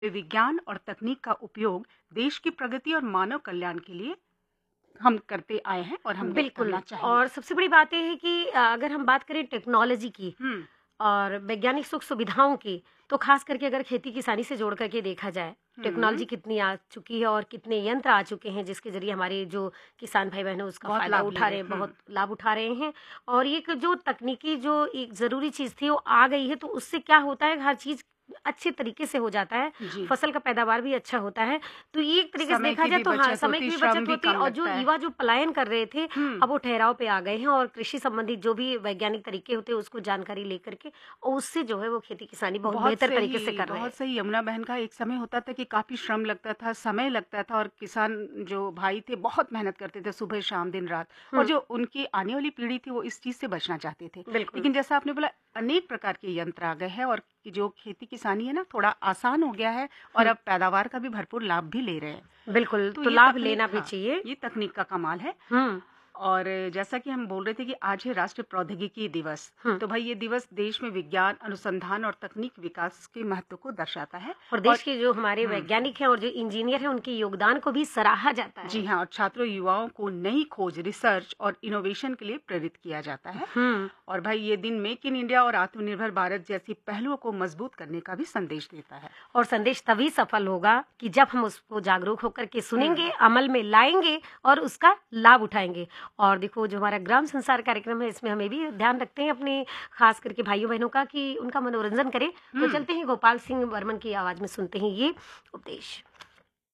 विज्ञान और तकनीक का उपयोग देश की प्रगति और मानव कल्याण के लिए हम करते आए हैं और हमें बिल्कुल। करना चाहिए। और सबसे बड़ी बात ये है कि अगर हम बात करें टेक्नोलॉजी की हम्म। और वैज्ञानिक सुख सुविधाओं की, तो खास करके अगर खेती किसानी से जोड़ करके देखा जाए, हम्म। टेक्नोलॉजी कितनी आ चुकी है और कितने यंत्र आ चुके हैं जिसके जरिए हमारे जो किसान भाई बहन है उसका बहुत फायदा लाभ ले उठा रहे रहे हैं। हैं, बहुत लाभ उठा रहे हैं। और ये जो तकनीकी जो एक जरूरी चीज थी वो आ गई है, तो उससे क्या होता है, हर चीज अच्छे तरीके से हो जाता है, जी। फसल का पैदावार भी अच्छा होता है। तो ये एक तरीके से समय देखा की जाए भी तो हाँ, बचत समय होती, की भी श्रम बचत भी होती है कम और जो लगता है। युवा जो पलायन कर रहे थे, हम्म। अब वो ठहराव पे आ गए हैं और कृषि संबंधित जो भी वैज्ञानिक तरीके होते हैं उसको जानकारी लेकर के और उससे जो है वो खेती किसानी बहुत बेहतर तरीके से कर रहे हैं। बहुत सही। यमुना बहन का एक समय होता था कि काफी श्रम लगता था, समय लगता था, और किसान जो भाई थे बहुत मेहनत करते थे, सुबह शाम दिन रात। और हम्म। जो उनकी आने वाली पीढ़ी थी वो इस चीज से बचना चाहते थे। बिल्कुल। लेकिन जैसा आपने बोला, अनेक प्रकार के यंत्र आ गए हैं और कि जो खेती किसानी है ना, थोड़ा आसान हो गया है और हम्म। अब पैदावार का भी भरपूर लाभ भी ले रहे हैं। बिल्कुल, तो तो ये लाभ तकनीक, लेना भी हाँ, चाहिए। ये तकनीक का कमाल है। हम्म। और जैसा कि हम बोल रहे थे कि आज है राष्ट्रीय प्रौद्योगिकी दिवस, हम्म। तो भाई ये दिवस देश में विज्ञान अनुसंधान और तकनीक विकास के महत्व को दर्शाता है। और और देश के जो हमारे हम्म, वैज्ञानिक हैं और जो इंजीनियर हैं उनके योगदान को भी सराहा जाता जी है। हाँ, और छात्रों युवाओं को नई खोज, रिसर्च और इनोवेशन के लिए प्रेरित किया जाता है। हम्म। और भाई ये दिन मेक इन इंडिया और आत्मनिर्भर भारत जैसी पहलुओं को मजबूत करने का भी संदेश देता है। और संदेश तभी सफल होगा कि जब हम उसको जागरूक होकर के हम्म। सुनेंगे, अमल में लाएंगे और उसका लाभ उठाएंगे। और देखो, जो हमारा ग्राम संसार कार्यक्रम है, इसमें हमें भी ध्यान रखते हैं अपने खास करके भाइयों बहनों का कि उनका मनोरंजन करें। तो हम्म। चलते हैं गोपाल सिंह बर्मन की आवाज में सुनते हैं ये उपदेश।